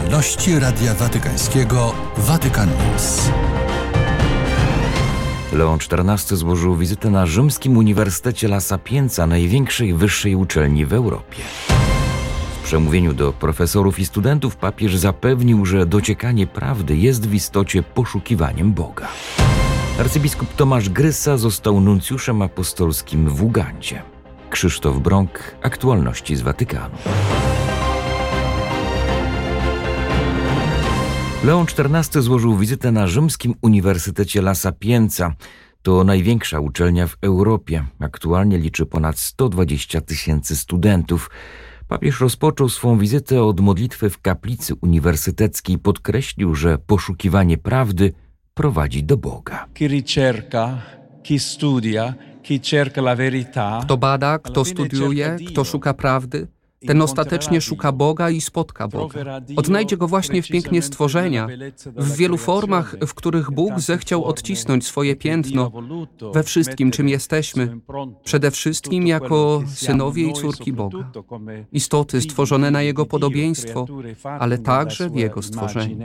Aktualności Radia Watykańskiego Vatican News. Leon XIV złożył wizytę na rzymskim Uniwersytecie La Sapienza, największej wyższej uczelni w Europie. W przemówieniu do profesorów i studentów papież zapewnił, że dociekanie prawdy jest w istocie poszukiwaniem Boga. Arcybiskup Tomasz Grysa został nuncjuszem apostolskim w Ugandzie. Krzysztof Brąk, aktualności z Watykanu. Leon XIV złożył wizytę na rzymskim Uniwersytecie La Sapienza. To największa uczelnia w Europie. Aktualnie liczy ponad 120 000 studentów. Papież rozpoczął swą wizytę od modlitwy w kaplicy uniwersyteckiej. Podkreślił, że poszukiwanie prawdy prowadzi do Boga. Kto bada, kto studiuje, kto szuka prawdy, ten ostatecznie szuka Boga i spotka Boga. Odnajdzie Go właśnie w pięknie stworzenia, w wielu formach, w których Bóg zechciał odcisnąć swoje piętno we wszystkim, czym jesteśmy, przede wszystkim jako synowie i córki Boga. Istoty stworzone na Jego podobieństwo, ale także w Jego stworzeniu.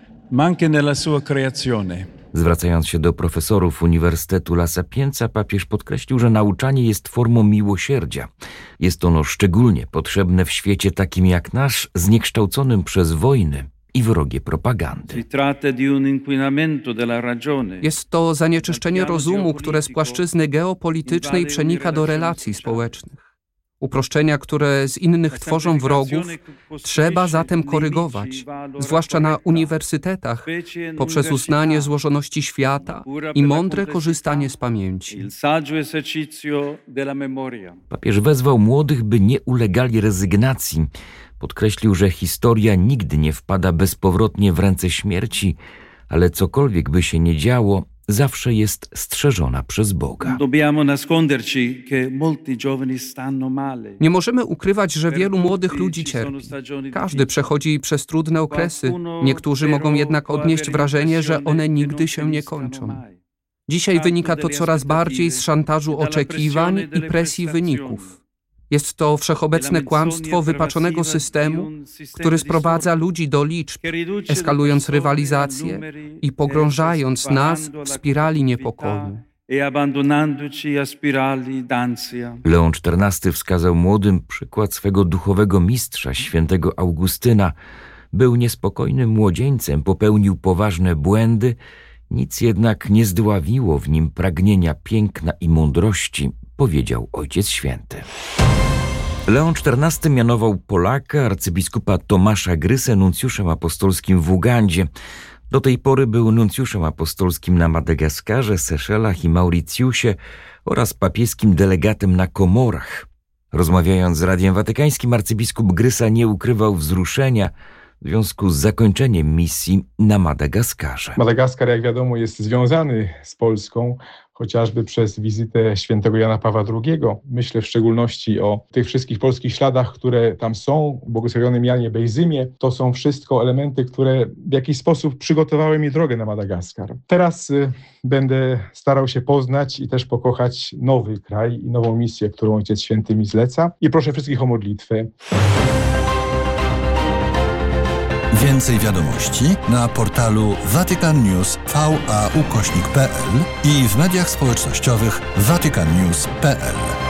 Zwracając się do profesorów Uniwersytetu La Sapienza, papież podkreślił, że nauczanie jest formą miłosierdzia. Jest ono szczególnie potrzebne w świecie takim jak nasz, zniekształconym przez wojny i wrogie propagandy. Jest to zanieczyszczenie rozumu, które z płaszczyzny geopolitycznej przenika do relacji społecznych. Uproszczenia, które z innych tworzą wrogów, trzeba zatem korygować, zwłaszcza na uniwersytetach, poprzez uznanie złożoności świata i mądre korzystanie z pamięci. Papież wezwał młodych, by nie ulegali rezygnacji. Podkreślił, że historia nigdy nie wpada bezpowrotnie w ręce śmierci, ale cokolwiek by się nie działo, zawsze jest strzeżona przez Boga. Nie możemy ukrywać, że wielu młodych ludzi cierpi. Każdy przechodzi przez trudne okresy. Niektórzy mogą jednak odnieść wrażenie, że one nigdy się nie kończą. Dzisiaj wynika to coraz bardziej z szantażu oczekiwań i presji wyników. Jest to wszechobecne kłamstwo wypaczonego systemu, który sprowadza ludzi do liczb, eskalując rywalizację i pogrążając nas w spirali niepokoju. Leon XIV wskazał młodym przykład swego duchowego mistrza, świętego Augustyna. Był niespokojnym młodzieńcem, popełnił poważne błędy, nic jednak nie zdławiło w nim pragnienia piękna i mądrości, powiedział Ojciec Święty. Leon XIV mianował Polaka, arcybiskupa Tomasza Grysę, nuncjuszem apostolskim w Ugandzie. Do tej pory był nuncjuszem apostolskim na Madagaskarze, Seszelach i Mauricjusie oraz papieskim delegatem na Komorach. Rozmawiając z Radiem Watykańskim, arcybiskup Grysa nie ukrywał wzruszenia w związku z zakończeniem misji na Madagaskarze. Madagaskar, jak wiadomo, jest związany z Polską, chociażby przez wizytę świętego Jana Pawła II. Myślę w szczególności o tych wszystkich polskich śladach, które tam są, błogosławionym Janie Bejzymie. To są wszystko elementy, które w jakiś sposób przygotowały mi drogę na Madagaskar. Teraz będę starał się poznać i też pokochać nowy kraj i nową misję, którą Ojciec Święty mi zleca. I proszę wszystkich o modlitwę. Więcej wiadomości na portalu vaticannews.va/pl i w mediach społecznościowych vaticannews.pl.